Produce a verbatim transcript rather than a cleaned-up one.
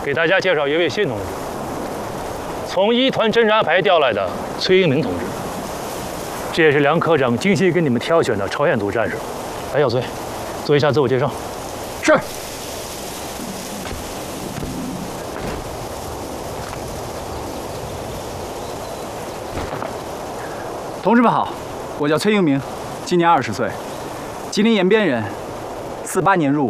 给大家介绍一位新同志，从一团侦察排调来的崔英明同志。这也是梁科长精心给你们挑选的朝鲜族战士。来，小崔，做一下自我介绍。 是。同志们好，我叫崔英明，今年二十岁，吉林延边人，四八年入伍。